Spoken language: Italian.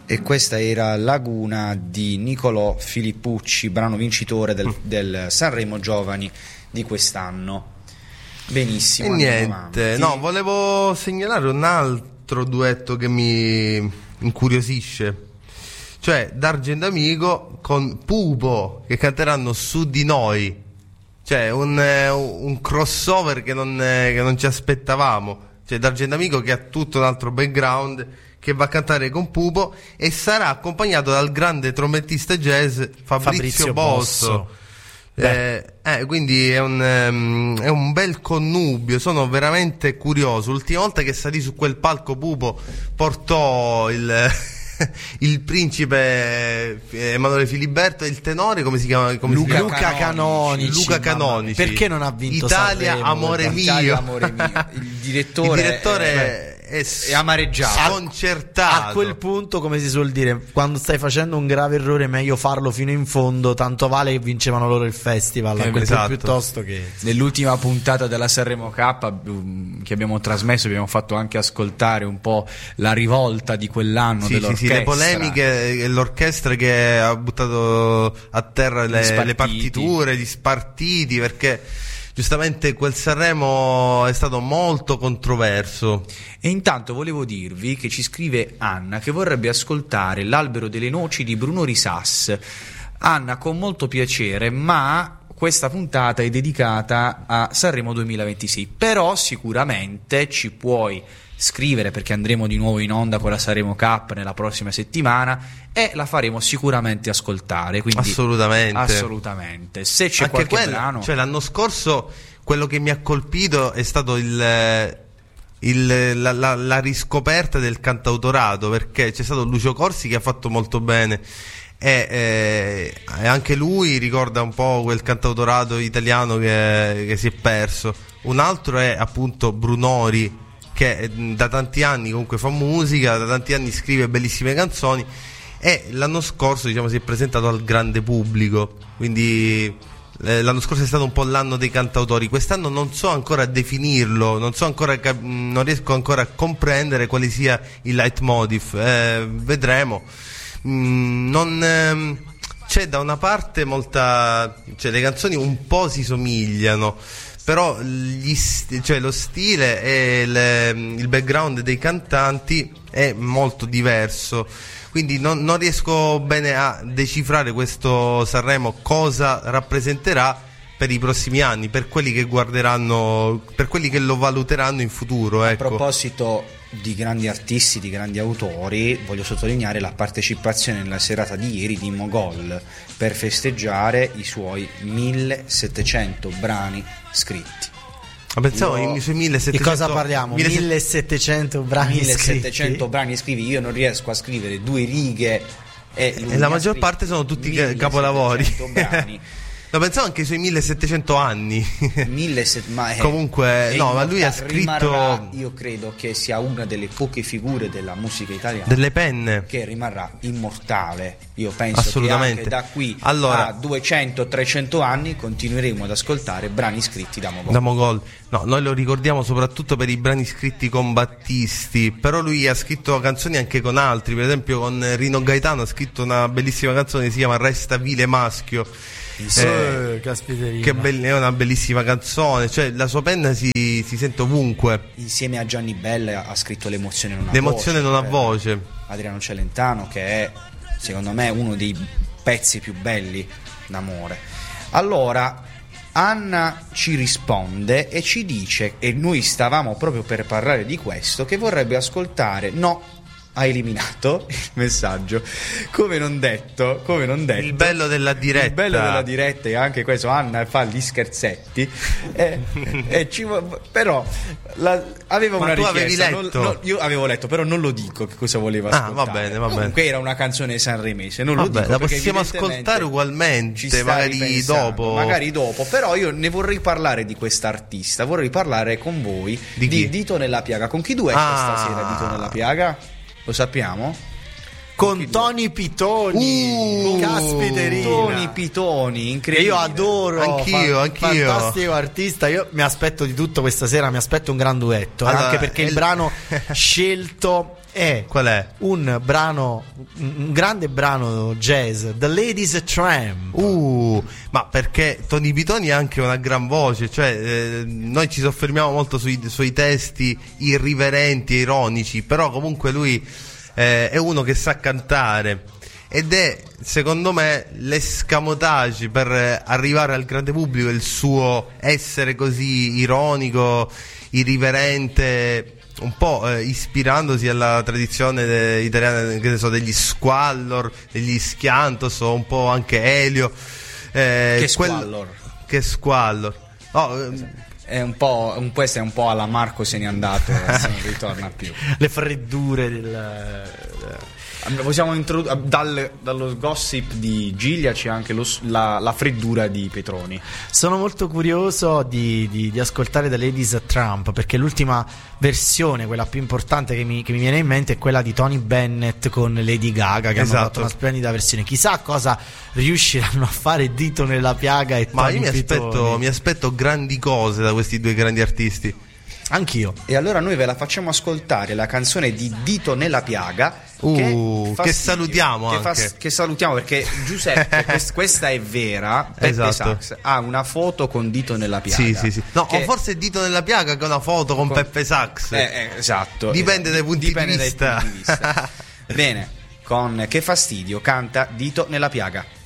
E questa era Laguna di Nicolò Filippucci, brano vincitore del Sanremo Giovani di quest'anno. Benissimo. E niente, no, volevo segnalare un altro duetto che mi incuriosisce, cioè D'Argent Amico con Pupo, che canteranno Su di noi, cioè un crossover che non ci aspettavamo. Cioè D'Argent Amico, che ha tutto un altro background, che va a cantare con Pupo e sarà accompagnato dal grande trombettista jazz Fabrizio Bosso. Quindi è un bel connubio. Sono veramente curioso. L'ultima volta che salì su quel palco, Pupo portò il principe Emanuele Filiberto e il tenore, come si chiama? Luca Canonici. Luca Canonici. Perché non ha vinto Italia, Sanremo? Amore mio. Italia, amore mio. Il direttore è amareggiato, sconcertato. A quel punto, come si suol dire, quando stai facendo un grave errore, meglio farlo fino in fondo. Tanto vale che vincevano loro il festival, a quel punto, piuttosto che nell'ultima puntata della Sanremo Cup che abbiamo trasmesso, abbiamo fatto anche ascoltare un po' la rivolta di quell'anno dell'orchestra. Le polemiche e l'orchestra che ha buttato a terra le partiture, gli spartiti, perché giustamente quel Sanremo è stato molto controverso. E intanto volevo dirvi che ci scrive Anna che vorrebbe ascoltare L'albero delle noci di Bruno Risas. Anna, con molto piacere, ma questa puntata è dedicata a Sanremo 2026, però sicuramente ci puoi scrivere, perché andremo di nuovo in onda con la Sanremo Cup nella prossima settimana e la faremo sicuramente ascoltare, quindi assolutamente. Se c'è anche qualche brano, cioè l'anno scorso quello che mi ha colpito è stato la riscoperta del cantautorato, perché c'è stato Lucio Corsi che ha fatto molto bene e anche lui ricorda un po' quel cantautorato italiano che si è perso. Un altro è appunto Brunori, che da tanti anni comunque fa musica, da tanti anni scrive bellissime canzoni e l'anno scorso, diciamo, si è presentato al grande pubblico, quindi l'anno scorso è stato un po' l'anno dei cantautori. Quest'anno non so ancora definirlo, non riesco ancora a comprendere quale sia il leitmotiv, vedremo. C'è da una parte cioè le canzoni un po' si somigliano, però lo stile e il background dei cantanti è molto diverso, quindi non riesco bene a decifrare questo Sanremo cosa rappresenterà per i prossimi anni, per quelli che guarderanno, per quelli che lo valuteranno in futuro. A proposito di grandi artisti, di grandi autori, voglio sottolineare la partecipazione nella serata di ieri di Mogol per festeggiare i suoi 1700 brani scritti. Pensavo i suoi 1700. Di cosa parliamo? 1700 brani 1700 brani scritti. Io non riesco a scrivere due righe e la maggior parte sono tutti capolavori. Brani. No, pensavo anche ai suoi 1700 anni. Comunque, no, ma lui ha scritto. Io credo che sia una delle poche figure della musica italiana delle penne che rimarrà immortale. Io penso assolutamente che anche da qui a 200-300 anni continueremo ad ascoltare brani scritti da Mogol. No, noi lo ricordiamo soprattutto per i brani scritti con Battisti, però lui ha scritto canzoni anche con altri, per esempio con Rino Gaetano ha scritto una bellissima canzone che si chiama Resta vile maschio. Che è una bellissima canzone, cioè la sua penna si sente ovunque. Insieme a Gianni Bella ha scritto L'emozione non ha voce. Adriano Celentano, che è secondo me uno dei pezzi più belli d'amore. Allora Anna ci risponde e ci dice, e noi stavamo proprio per parlare di questo, che vorrebbe ascoltare ha eliminato il messaggio, come non detto. Il bello della diretta. E anche questo, Anna fa gli scherzetti però aveva una richiesta. Avevi letto? Io avevo letto, però non lo dico che cosa voleva ascoltare. Va bene. Comunque era una canzone sanremese, non lo dico, la possiamo ascoltare ugualmente, magari dopo, però io ne vorrei parlare di quest'artista, vorrei parlare con voi di Dito Nella Piaga. Con chi duetto stasera Dito Nella Piaga? Lo sappiamo? Con Tony Pitoni. Caspiterina. Tony Pitoni, incredibile. Io adoro. Anch'io. Fantastico artista. Io mi aspetto di tutto questa sera. Mi aspetto un gran duetto. Allora, anche perché il brano scelto è qual è? un grande brano jazz, The Ladies Tramp. Ma perché Tony Pitoni ha anche una gran voce, cioè noi ci soffermiamo molto sui testi irriverenti e ironici, però comunque lui è uno che sa cantare ed è, secondo me, l'escamotage per arrivare al grande pubblico, il suo essere così ironico, irriverente, un po' ispirandosi alla tradizione italiana, che ne so, degli Squallor, degli Schiantos, o un po' anche Elio. Che Squallor? Questo è un po' alla Marco se n'è andato, se non ritorna più. Le freddure possiamo dallo gossip di Giglia c'è anche la freddura di Petroni. Sono molto curioso di ascoltare The Ladies Tramp, perché l'ultima versione, quella più importante che mi viene in mente, è quella di Tony Bennett con Lady Gaga, che hanno fatto una splendida versione. Chissà cosa riusciranno a fare Dito nella piaga e Tony io mi aspetto grandi cose da questi due grandi artisti. Anch'io. E allora noi ve la facciamo ascoltare, la canzone di Dito nella piaga, che salutiamo che salutiamo, perché Giuseppe questa è vera. Peppe Sax ha una foto con Dito nella piaga. Sì. No, o forse è Dito nella piaga che ha una foto con Peppe Sax. Esatto. Dipende dai punti di vista. Bene, con Che fastidio canta Dito nella piaga.